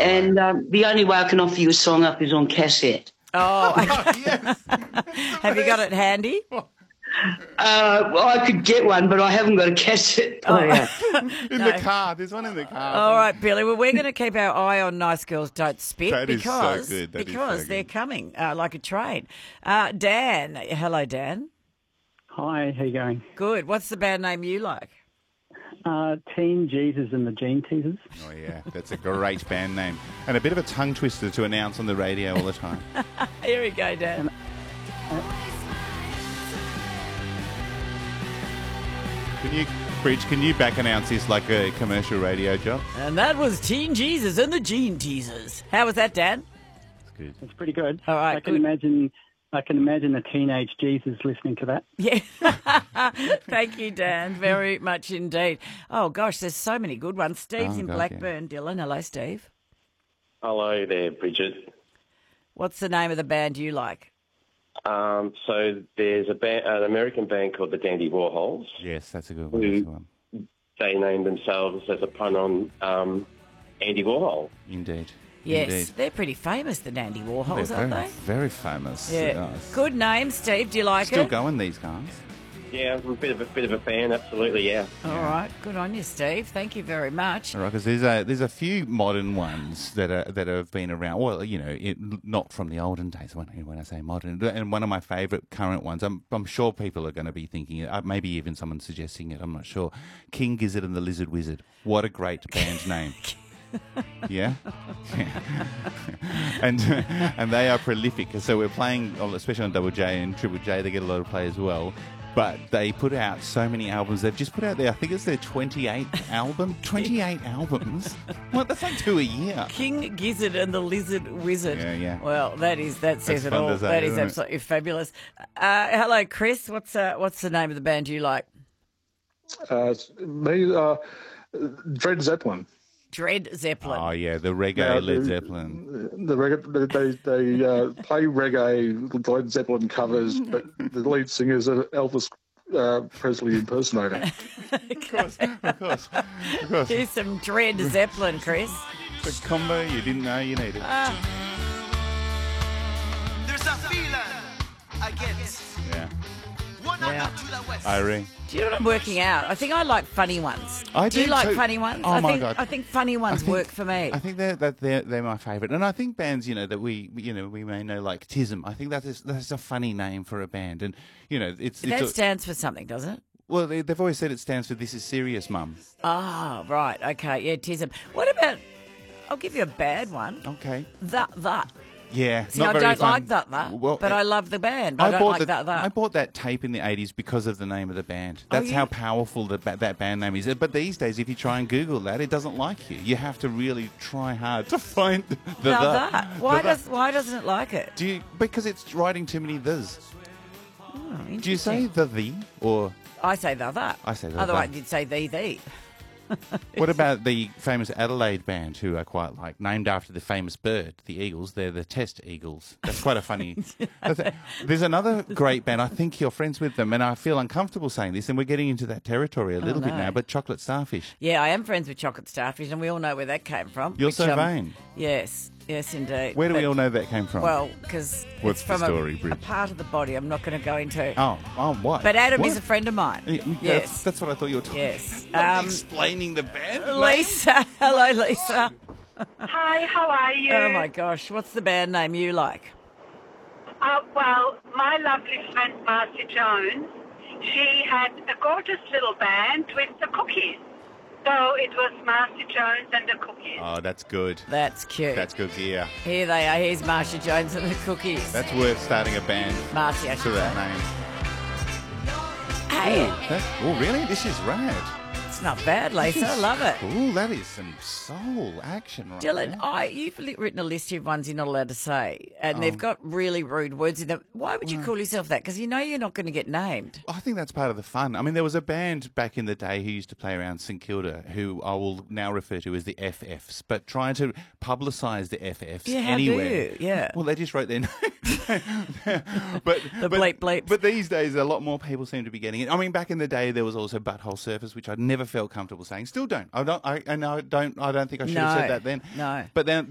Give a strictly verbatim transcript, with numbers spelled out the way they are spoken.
And um, the only way I can offer you a song up is on cassette. Oh, Yes. have you got it handy? Uh, well, I could get one, but I haven't got a cassette player. In the car. There's one in the car. All right, Billy. Well, we're going to keep our eye on Nice Girls Don't Spit That is so because good. That is because so they're good. coming uh, like a train. Uh, Dan, hello, Dan. Hi, how you going? Good. What's the band name you like? Uh, Teen Jesus and the Gene Teasers. Oh, yeah. That's a great band name. And a bit of a tongue twister to announce on the radio all the time. Here we go, Dan. Can you, Bridge, can you back announce this like a commercial radio job? And that was Teen Jesus and the Gene Teasers. How was that, Dan? That's good. It's pretty good. All right, I can good. imagine. I can imagine a teenage Jesus listening to that. Yeah. Thank you, Dan, very much indeed. Oh, gosh, there's so many good ones. Steve's Oh, in God, Blackburn. Dylan, hello, Steve. Hello there, Bridget. What's the name of the band you like? Um, so there's a band, an American band called the Dandy Warhols. Yes, that's a good one. That's a good one. They named themselves as a pun on um, Andy Warhol. Indeed. Yes, Indeed. they're pretty famous, the Dandy Warhols, They're aren't very, they? very famous. Yeah. Yes. Good name, Steve. Do you like Still it? going, these guys. Yeah, I'm a bit of a bit of a fan, absolutely. Yeah. All right. Good on you, Steve. Thank you very much. All right, because there's a there's a few modern ones that are that have been around. Well, you know, it, not from the olden days. When when I say modern, and one of my favourite current ones, I'm I'm sure people are going to be thinking it. Uh, maybe even someone suggesting it. I'm not sure. King Gizzard and the Lizard Wizard. What a great band name. Yeah, and and they are prolific. So we're playing, especially on Double J and Triple J. They get a lot of play as well. But they put out so many albums. They've just put out their, I think it's their twenty-eighth album. twenty-eight albums. What? That's like two a year. King Gizzard and the Lizard Wizard. Yeah, yeah. Well, that is that says That's it fun all. to say, That is isn't it? absolutely fabulous. Uh, hello, Chris. What's uh, what's the name of the band you like? Uh, me, uh, Dred Zeppelin. Dread Zeppelin. Oh yeah, the reggae Yeah, Led the- Zeppelin. The reggae, they they uh, play reggae Led Zeppelin covers, but the lead singer is an Elvis uh, Presley impersonator. Of course, of course, of course. Here's some Dread Zeppelin, Chris. The combo you didn't know you needed. There's a feeling I get. Yeah, One Yeah. up to the west. Irene. Do you know what I'm working out? I think I like funny ones. I do you do like too. funny ones? Oh, I my think, God. I think funny ones I think- work for me. I think they're that they're, they're my favourite, and I think bands, you know, that we you know we may know like Tism. I think that is that's a funny name for a band, and you know it's, it's that a- stands for something, doesn't it? well they, they've always said it stands for This Is Serious, Mum. Ah, right. Okay. Yeah, Tism. What about? I'll give you a bad one. Okay. That that. Yeah, See, not I very don't fun. like that that. Well, but uh, I love the band. I, don't bought like the, that that. I bought that tape in the eighties because of the name of the band. That's yeah? how powerful the, ba- that band name is. But these days, if you try and Google that, it doesn't like you. You have to really try hard to find the Now the. that. Why the- does why doesn't it like it? Do you, because it's writing too many thes. Oh, Do you say interesting. the the or I say the that. I say the Otherwise, that. you'd say the the. what about the famous Adelaide band who I quite like, named after the famous bird, the eagles? They're the Test Eagles. That's quite a funny. that's a- there's another great band. I think you're friends with them, and I feel uncomfortable saying this, and we're getting into that territory a little bit no. now. But Chocolate Starfish. Yeah, I am friends with Chocolate Starfish, and we all know where that came from. You're which, so um, vain. Yes, yes, indeed. Where do we But- all know that came from? Well, because What's it's the from story, a, a Bridge? part of the body I'm not going to go into. oh, oh, what? But Adam What? is a friend of mine. Yeah, That's, Yes. that's what I thought you were talking. Yes. Not Um, explaining the band. Lisa. Hello, Lisa. Hi, how are you? Oh, my gosh. What's the band name you like? Uh, well, my lovely friend Marcy Jones, she had a gorgeous little band with the Cookies. So it was Marcy Jones and the Cookies. Oh, that's good. That's cute. That's good gear. Here they are. Here's Marsha Jones and the Cookies. That's worth starting a band Marcy, I to should that say. name. Hey, That's, oh, really? This is rad. it's not bad, Lisa. I love it. Ooh, that is some soul action right Dylan, there. I, you've li- written a list of ones you're not allowed to say, and they've got really rude words in them. Why would you call yourself that? Because you know you're not going to get named. I think that's part of the fun. I mean, there was a band back in the day who used to play around St Kilda who I will now refer to as the F Fs, but trying to publicise the F Fs Yeah, how do anywhere. you? Yeah. Well, they just wrote their name. but, The but, bleep bleeps. But these days, a lot more people seem to be getting it. I mean, back in the day, there was also Butthole Surfers, which I never felt comfortable saying. Still don't. I don't. I, and I don't. I don't think I should have No, said that then. no. But then